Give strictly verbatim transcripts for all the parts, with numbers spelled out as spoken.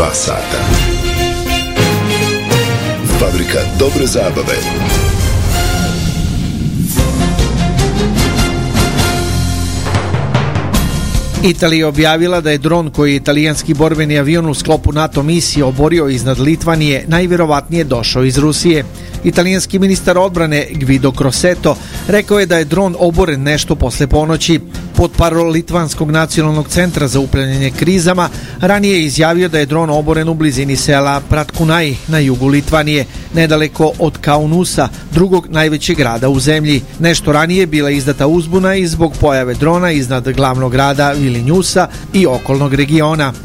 dva sata. Fabrika dobre zabave. Italija je objavila da je dron koji je italijanski borbeni avion u sklopu NATO misije oborio iznad Litvanije najvjerovatnije došao iz Rusije. Italijanski ministar odbrane Guido Crosetto rekao je da je dron oboren nešto posle ponoći. Portparol Litvanskog nacionalnog centra za upravljanje krizama ranije je izjavio da je dron oboren u blizini sela Pratkunai na jugu Litvanije, nedaleko od Kaunusa, drugog najvećeg grada u zemlji. Nešto ranije bila izdata uzbuna i zbog pojave drona iznad glavnog grada Vilniusa i okolnog regiona.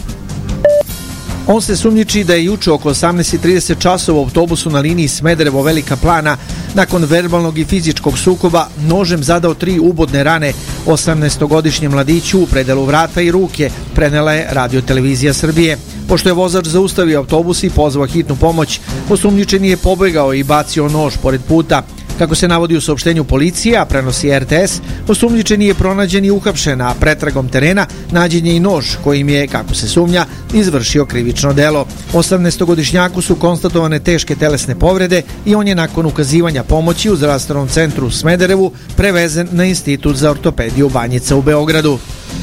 On se sumnjiči da je juče oko osamnaest i trideset časova u autobusu na liniji Smederevo-Velika Plana nakon verbalnog i fizičkog sukoba nožem zadao tri ubodne rane osamnaestogodišnjem mladiću u predelu vrata i ruke, prenela je Radio Televizija Srbije. Pošto je vozač zaustavio autobus i pozvao hitnu pomoć, osumnjičeni je pobegao i bacio nož pored puta. Kako se navodi u saopštenju policije, a prenosi R T S, osumnjičeni je pronađen i uhapšen, a pretragom terena nađen je i nož kojim je, kako se sumnja, izvršio krivično delo. osamnaestogodišnjaku su konstatovane teške telesne povrede i on je nakon ukazivanja pomoći u zdravstvenom centru u Smederevu prevezen na Institut za ortopediju Banjica u Beogradu.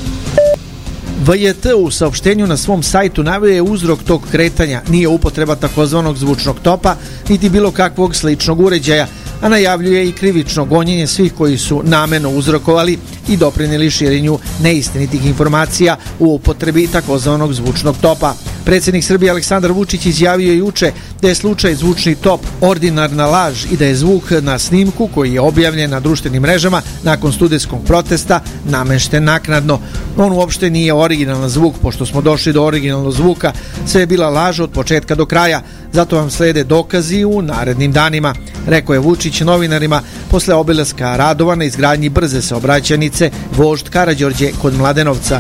V J T u saopštenju na svom sajtu naveo je uzrok tog kretanja nije upotreba takozvanog zvučnog topa niti bilo kakvog sličnog uređaja, a najavljuje i krivično gonjenje svih koji su namerno uzrokovali i doprinijeli širenju neistinitih informacija u upotrebi takozvanog zvučnog topa. Predsjednik Srbije Aleksandar Vučić izjavio je juče da je slučaj zvučni top ordinarna laž i da je zvuk na snimku koji je objavljen na društvenim mrežama nakon studentskog protesta namešten naknadno. On uopšte nije originalan zvuk, pošto smo došli do originalnog zvuka, sve je bila laž od početka do kraja, zato vam slede dokazi u narednim danima, rekao je Vučić novinarima posle obilaska radova na izgradnji brze saobraćajnice Vožd Karađorđe kod Mladenovca.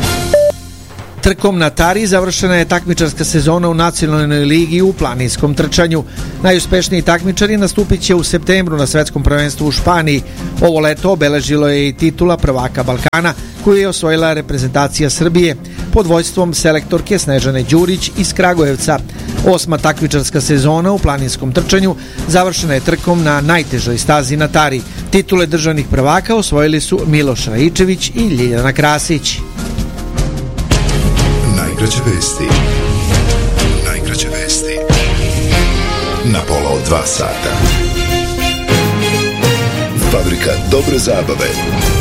Trkom na Tari završena je takmičarska sezona u nacionalnoj ligi u planinskom trčanju. Najuspešniji takmičari nastupit će u septembru na svetskom prvenstvu u Španiji. Ovo leto obeležilo je i titula prvaka Balkana koju je osvojila reprezentacija Srbije pod vođstvom selektorke Snežane Đurić iz Kragujevca. Osma takmičarska sezona u planinskom trčanju završena je trkom na najtežoj stazi na Tari. Titule državnih prvaka osvojili su Miloš Raičević i Ljiljana Krasić. Najkraće vesti. Najkraće vesti. Na pola od dva sata. Fabrika dobre zabave.